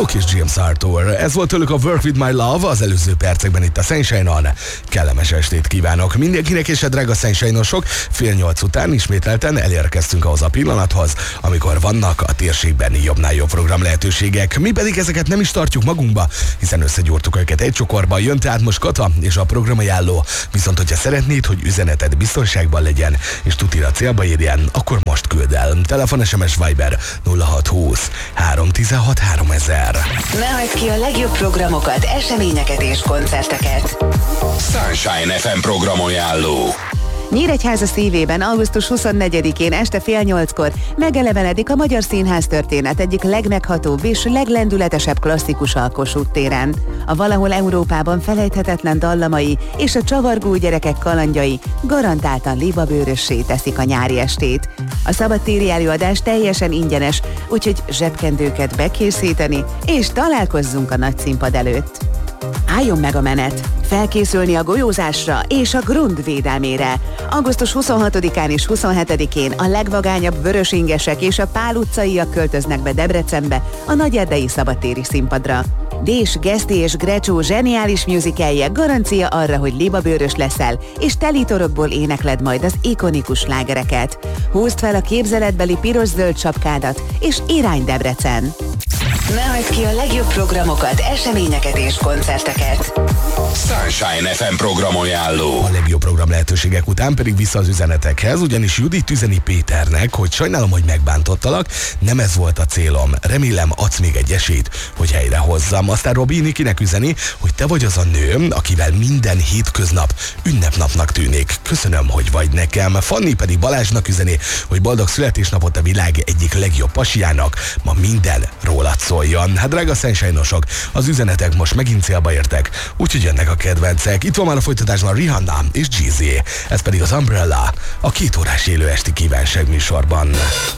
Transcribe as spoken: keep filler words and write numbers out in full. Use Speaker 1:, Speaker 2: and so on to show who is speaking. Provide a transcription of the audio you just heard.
Speaker 1: Luke és James Arthur. Ez volt tőlük a Work With My Love, az előző percekben itt a Sunshine-on. Kellemes estét kívánok mindenkinek, és a drága Sunshine-osok, fél nyolc után ismételten elérkeztünk ahhoz a pillanathoz, amikor vannak a térségben jobbnál jobb program lehetőségek. Mi pedig ezeket nem is tartjuk magunkba, hiszen összegyúrtuk őket egy csokorba. Jön tehát most Kata és a programajánló. Viszont hogyha szeretnéd, hogy üzeneted biztonságban legyen, és tutira célba érjen, akkor most küld el. Telefon, es em es, Viber nulla hat húsz három tizenhat háromezer.
Speaker 2: Ne hagyd ki a legjobb programokat, eseményeket és koncerteket.
Speaker 3: Sunshine ef em programajánló.
Speaker 4: Nyíregyháza szívében augusztus huszonnegyedikén este fél nyolckor megelevenedik a Magyar Színház történet egyik legmeghatóbb és leglendületesebb klasszikus Kossuth téren. A valahol Európában felejthetetlen dallamai és a csavargó gyerekek kalandjai garantáltan libabőrössé teszik a nyári estét. A szabadtéri előadás teljesen ingyenes, úgyhogy zsebkendőket bekészíteni, és találkozzunk a nagy színpad előtt. Álljon meg a menet! Felkészülni a golyózásra és a grund védelmére. augusztus huszonhatodikán és huszonhetedikén a legvagányabb vörösingesek és a Pál utcaiak költöznek be Debrecenbe a nagyerdei szabadtéri színpadra. Dés, Geszti és Grecsó zseniális musicalje garancia arra, hogy libabőrös leszel, és telitorokból énekled majd az ikonikus slágereket. Húzd fel a képzeletbeli piros-zöld sapkádat, és irány Debrecen!
Speaker 2: Ne hagyd ki a legjobb programokat, eseményeket és koncerteket.
Speaker 3: Sunshine ef em programajánló.
Speaker 1: A legjobb program lehetőségek után pedig vissza az üzenetekhez, ugyanis Judit üzeni Péternek, hogy sajnálom, hogy megbántottalak, nem ez volt a célom. Remélem adsz még egy esélyt, hogy helyre hozzam. Aztán Robi Nikinek üzeni, hogy te vagy az a nő, akivel minden hétköznap ünnepnapnak tűnik. Köszönöm, hogy vagy nekem. Fanni pedig Balázsnak üzeni, hogy boldog születésnapot a világ egyik legjobb pasiának, ma minden rólad szóljon. Hát drága Sunshine-osok, az üzenetek most megint célba értek, úgyhogy jönnek a kedvencek. Itt van már a folytatásban Rihanna és Jeezy. Ez pedig az Umbrella, a két órás élő esti kívánság műsorban.